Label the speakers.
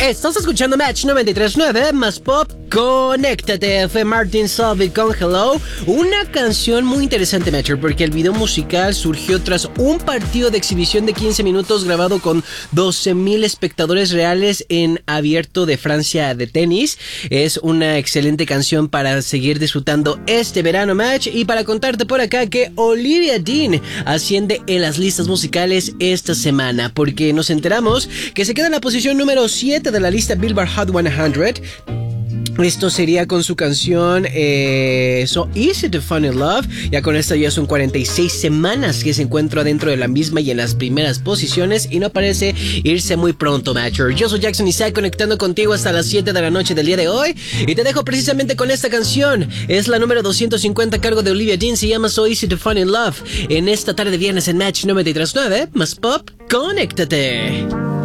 Speaker 1: Estás escuchando Match 93.9 más pop. Conéctate, fue Martin Solveig con Hello. Una canción muy interesante, Matcher, porque el video musical surgió tras un partido de exhibición de 15 minutos grabado con 12,000 espectadores reales en Abierto de Francia de tenis. Es una excelente canción para seguir disfrutando este verano, Match, y para contarte por acá que Olivia Dean asciende en las listas musicales esta semana, porque nos enteramos que se queda en la posición número 7 de la lista Billboard Hot 100. Esto sería con su canción So Easy to Fall in Love. Ya con esta ya son 46 semanas que se encuentra dentro de la misma y en las primeras posiciones, y no parece irse muy pronto, Matcher. Yo soy Jackson Isaac, conectando contigo hasta las 7 de la noche del día de hoy, y te dejo precisamente con esta canción. Es la número 250 a cargo de Olivia Dean, se llama So Easy to Fall in Love, en esta tarde de viernes en Match 93.9 más pop. Conéctate.